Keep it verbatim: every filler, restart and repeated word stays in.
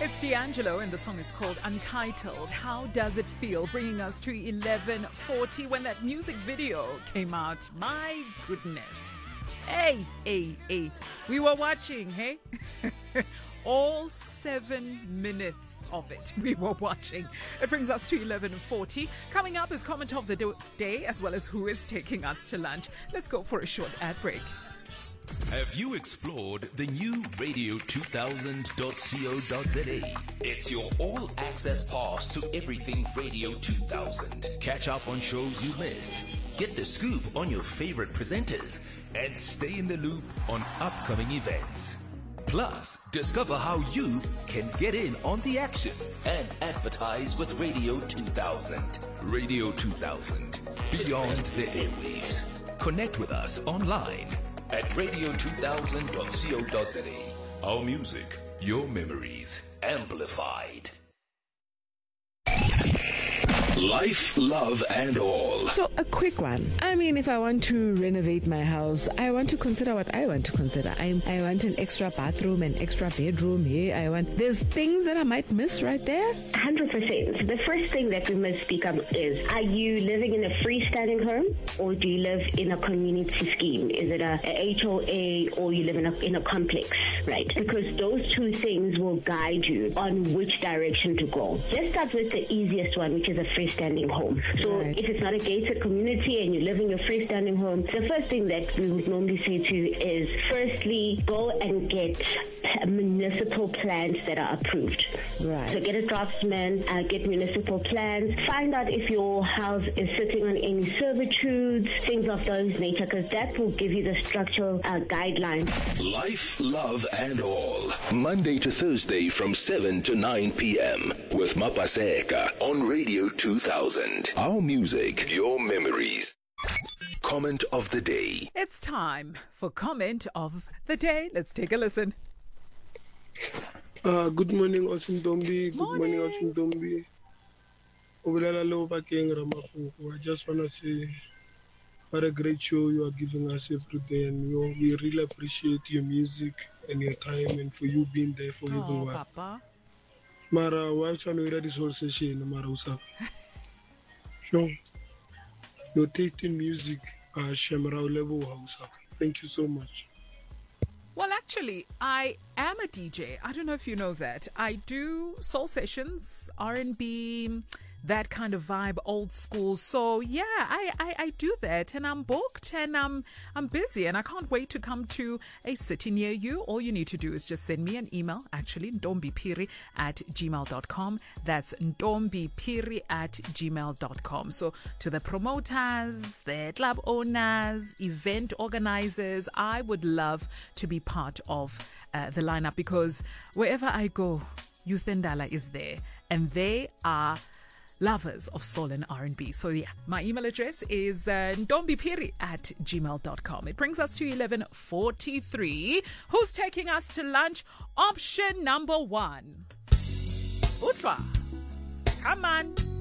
It's D'Angelo and the song is called Untitled. How does it feel? Bringing us to eleven forty when that music video came out. My goodness. Hey, hey, hey. We were watching, hey? All seven minutes of it we were watching. It brings us to eleven forty. Coming up is comment of the do- day as well as who is taking us to lunch. Let's go for a short ad break. Have you explored the new radio two thousand dot co dot za? It's your all-access pass to everything Radio two thousand. Catch up on shows you missed. Get the scoop on your favorite presenters. And stay in the loop on upcoming events. Plus, discover how you can get in on the action and advertise with Radio two thousand. Radio two thousand. Beyond the airwaves. Connect with us online at radio two thousand dot co dot za. Our music, your memories, amplified. Life, love, and all. So, a quick one. I mean, if I want to renovate my house, I want to consider what I want to consider. I, I want an extra bathroom, an extra bedroom here. I want... There's things that I might miss right there. one hundred percent. The first thing that we must speak of is, are you living in a freestanding home or do you live in a community scheme? Is it a, a H O A or you live in a, in a complex, right? Because those two things will guide you on which direction to go. Let's start with the easiest one, which is a freestanding freestanding home. So right. If it's not a gated community and you live in your freestanding home, the first thing that we would normally say to you is, firstly, go and get municipal plans that are approved. Right. So get a draftsman, uh, get municipal plans, find out if your house is sitting on any servitudes, things of those nature, because that will give you the structural uh, guidelines. Life, love, and all. Monday to Thursday from seven to nine p.m. with Mapaseka on Radio two thousand. Our music, your memories. Comment of the day. It's time for comment of the day. Let's take a listen. Uh, good morning, Awesome Dombi. Good morning, morning Awesome Dombi. I just want to say what a great show you are giving us every day, and you, we really appreciate your music and your time, and for you being there for Oh, everyone. Papa. Mara, why should we this whole session, Mara Usa? Sure. Your taste in music, uh, Shamrao level house. Thank you so much. Well, actually, I am a D J. I don't know if you know that. I do soul sessions, R and B, that kind of vibe, old school. So yeah, I, I, I do that, and I'm booked and I'm I'm busy, and I can't wait to come to a city near you. All you need to do is just send me an email, actually, ntombipiri at gmail dot com. That's ntombipiri at gmail dot com. So to the promoters, the club owners, event organizers, I would love to be part of uh, the lineup, because wherever I go, Youth Ndala is there, and they are lovers of soul and R and B. So yeah, my email address is uh, ntombipiri at gmail dot com. It brings us to eleven forty-three. Who's taking us to lunch? Option number one. Utwa. Come on.